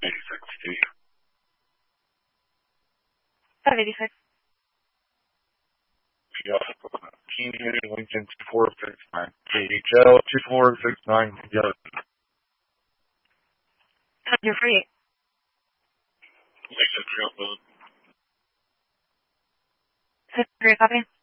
86 to you. 586. Keenan Lincoln 2469. KHL 2469 together. You're free. Lisa Trail Boat. 6 copy.